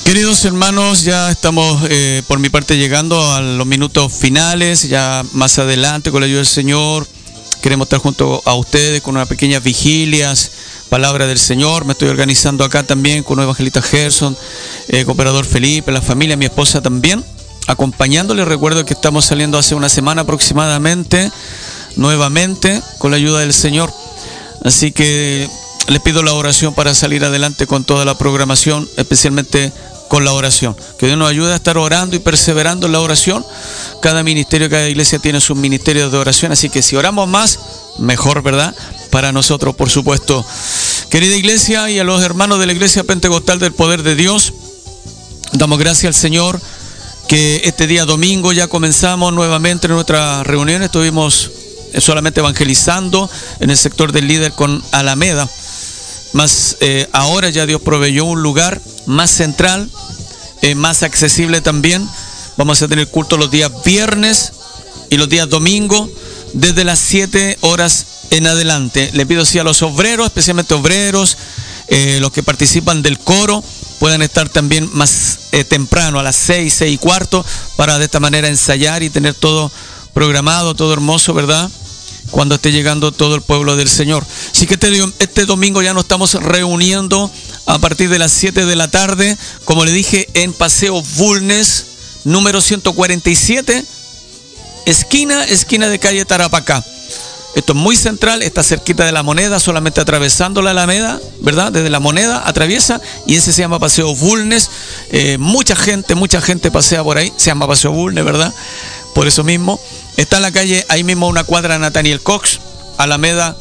Queridos hermanos, ya estamos por mi parte llegando a los minutos finales. Ya más adelante, con la ayuda del Señor, queremos estar junto a ustedes con unas pequeñas vigilias, palabra del Señor. Me estoy organizando acá también con Evangelista Gerson, cooperador Felipe, la familia, mi esposa también, acompañándole. Recuerdo que estamos saliendo hace una semana aproximadamente, nuevamente, con la ayuda del Señor. Así que les pido la oración para salir adelante con toda la programación, especialmente con la oración. Que Dios nos ayude a estar orando y perseverando en la oración. Cada ministerio, cada iglesia tiene sus ministerios de oración, así que si oramos más, mejor, ¿verdad? Para nosotros, por supuesto. Querida iglesia, y a los hermanos de la Iglesia Pentecostal del Poder de Dios, damos gracias al Señor que este día domingo ya comenzamos nuevamente nuestra reunión. Estuvimos solamente evangelizando en el sector del líder con Alameda. Más ahora ya Dios proveyó un lugar más central, más accesible también. Vamos a tener culto los días viernes y los días domingo desde las 7 horas en adelante. Le pido sí a los obreros, especialmente obreros, los que participan del coro, puedan estar también más temprano, a las 6:15, para de esta manera ensayar y tener todo programado, todo hermoso, ¿verdad?, cuando esté llegando todo el pueblo del Señor. Así que este domingo ya nos estamos reuniendo a partir de las 7 de la tarde, como le dije, en Paseo Bulnes, número 147, esquina de calle Tarapacá. Esto es muy central, está cerquita de la Moneda, solamente atravesando la Alameda, ¿verdad? Desde la Moneda atraviesa, y ese se llama Paseo Bulnes. Mucha gente pasea por ahí, se llama Paseo Bulnes, ¿verdad? Por eso mismo. Está en la calle, ahí mismo, una cuadra Nathaniel Cox, Alameda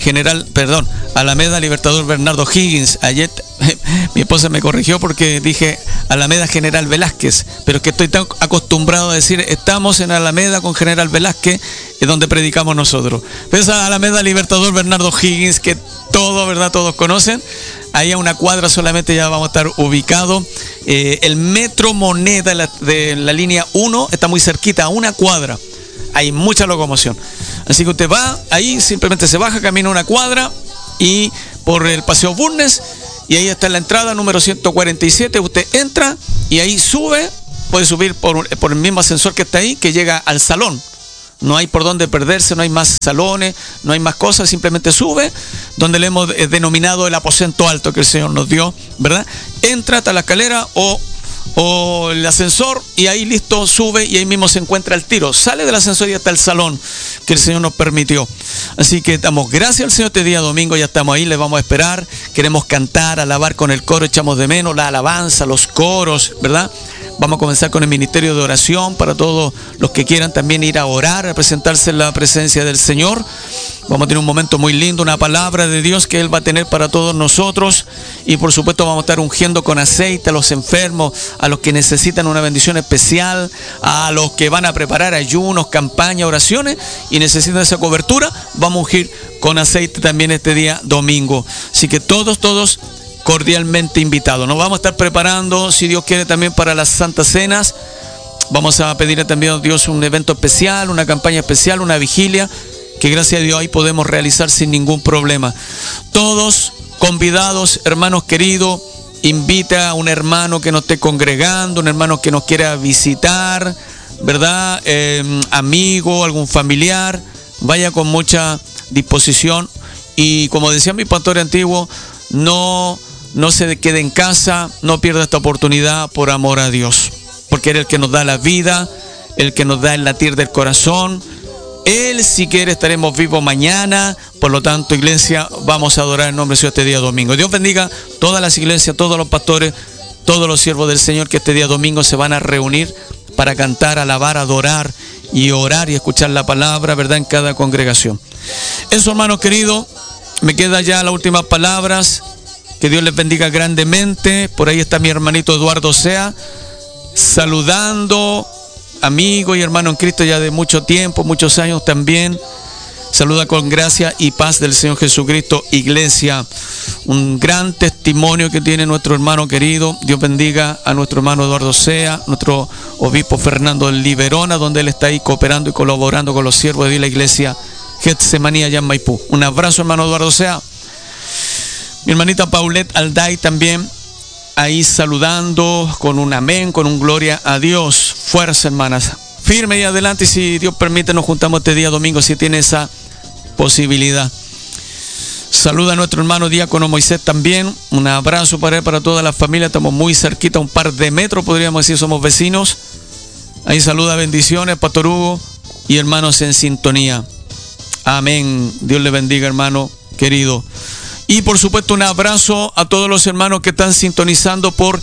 Libertador Bernardo Higgins. Ayer mi esposa me corrigió porque dije Alameda General Velázquez, pero es que estoy tan acostumbrado a decir estamos en Alameda con General Velázquez, es donde predicamos nosotros. Pero esa Alameda Libertador Bernardo Higgins, que todo, ¿verdad?, todos conocen. Ahí a una cuadra solamente ya vamos a estar ubicados. El Metro Moneda de la línea 1 está muy cerquita, a una cuadra. Hay mucha locomoción. Así que usted va ahí, simplemente se baja, camina una cuadra y por el Paseo Bulnes, y ahí está la entrada número 147. Usted entra y ahí sube, puede subir por el mismo ascensor que está ahí, que llega al salón. No hay por dónde perderse, no hay más salones, no hay más cosas, simplemente sube, donde le hemos denominado el aposento alto que el Señor nos dio, ¿verdad? Entra hasta la escalera o el ascensor, y ahí listo, sube, y ahí mismo se encuentra el tiro. Sale del ascensor y hasta el salón que el Señor nos permitió. Así que damos gracias al Señor. Este día domingo ya estamos ahí, les vamos a esperar. Queremos cantar, alabar con el coro, echamos de menos la alabanza, los coros, ¿verdad? Vamos a comenzar con el ministerio de oración para todos los que quieran también ir a orar, a presentarse en la presencia del Señor. Vamos a tener un momento muy lindo, una palabra de Dios que Él va a tener para todos nosotros. Y por supuesto vamos a estar ungiendo con aceite a los enfermos, a los que necesitan una bendición especial, a los que van a preparar ayunos, campañas, oraciones y necesitan esa cobertura. Vamos a ungir con aceite también este día domingo. Así que todos cordialmente invitados. Nos vamos a estar preparando, si Dios quiere, también para las Santas Cenas. Vamos a pedirle también a Dios un evento especial, una campaña especial, una vigilia, que gracias a Dios ahí podemos realizar sin ningún problema. Todos convidados, hermanos queridos. Invita a un hermano que nos esté congregando, un hermano que nos quiera visitar, ¿verdad? Amigo, algún familiar. Vaya con mucha disposición. Y como decía mi pastor antiguo, no se quede en casa, no pierda esta oportunidad por amor a Dios, porque Él es el que nos da la vida, el que nos da el latir del corazón. Él, si quiere, estaremos vivos mañana. Por lo tanto, iglesia, vamos a adorar el nombre de Dios este día domingo. Dios bendiga todas las iglesias, todos los pastores, todos los siervos del Señor que este día domingo se van a reunir para cantar, alabar, adorar y orar y escuchar la palabra, ¿verdad?, en cada congregación. Eso, hermanos queridos, me quedan ya las últimas palabras. Que Dios les bendiga grandemente. Por ahí está mi hermanito Eduardo Sea, saludando, amigo y hermano en Cristo ya de mucho tiempo, muchos años también. Saluda con gracia y paz del Señor Jesucristo, iglesia. Un gran testimonio que tiene nuestro hermano querido. Dios bendiga a nuestro hermano Eduardo Sea, nuestro obispo Fernando Liberona, donde él está ahí cooperando y colaborando con los siervos de la iglesia Getsemaní allá en Maipú. Un abrazo, hermano Eduardo Sea. Mi hermanita Paulette Alday también, ahí saludando con un amén, con un gloria a Dios. Fuerza, hermanas. Firme y adelante, y si Dios permite nos juntamos este día domingo si tiene esa posibilidad. Saluda a nuestro hermano diácono Moisés también. Un abrazo para él, para toda la familia. Estamos muy cerquita, un par de metros, podríamos decir, somos vecinos. Ahí saluda, bendiciones, Pastor Hugo y hermanos en sintonía. Amén. Dios le bendiga, hermano querido. Y por supuesto un abrazo a todos los hermanos que están sintonizando por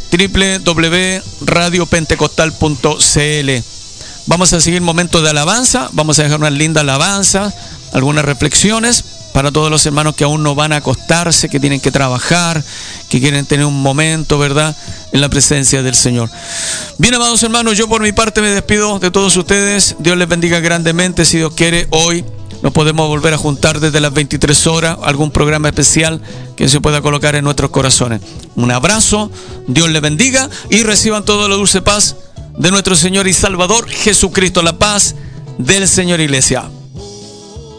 www.radiopentecostal.cl. Vamos a seguir momentos de alabanza. Vamos a dejar una linda alabanza, algunas reflexiones para todos los hermanos que aún no van a acostarse, que tienen que trabajar, que quieren tener un momento, ¿verdad?, en la presencia del Señor. Bien, amados hermanos, yo por mi parte me despido de todos ustedes. Dios les bendiga grandemente. Si Dios quiere, hoy nos podemos volver a juntar desde las 23 horas, algún programa especial que se pueda colocar en nuestros corazones. Un abrazo, Dios les bendiga y reciban toda la dulce paz de nuestro Señor y Salvador Jesucristo. La paz del Señor, iglesia.